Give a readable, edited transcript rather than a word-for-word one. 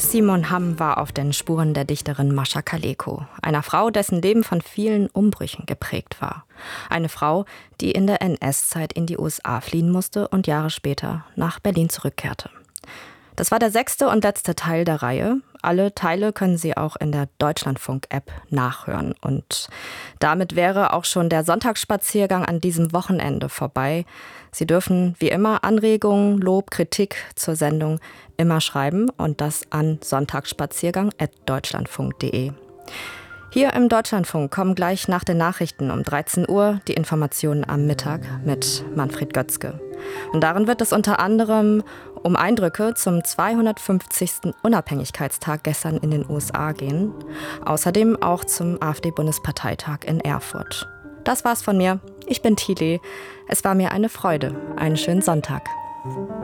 Simon Hamm war auf den Spuren der Dichterin Mascha Kaleko, einer Frau, dessen Leben von vielen Umbrüchen geprägt war. Eine Frau, die in der NS-Zeit in die USA fliehen musste und Jahre später nach Berlin zurückkehrte. Das war der 6. und letzte Teil der Reihe. Alle Teile können Sie auch in der Deutschlandfunk-App nachhören. Und damit wäre auch schon der Sonntagsspaziergang an diesem Wochenende vorbei. Sie dürfen wie immer Anregungen, Lob, Kritik zur Sendung immer schreiben und das an sonntagsspaziergang@deutschlandfunk.de. Hier im Deutschlandfunk kommen gleich nach den Nachrichten um 13 Uhr die Informationen am Mittag mit Manfred Götzke. Und darin wird es unter anderem um Eindrücke zum 250. Unabhängigkeitstag gestern in den USA gehen. Außerdem auch zum AfD-Bundesparteitag in Erfurt. Das war's von mir. Ich bin Thile. Es war mir eine Freude. Einen schönen Sonntag.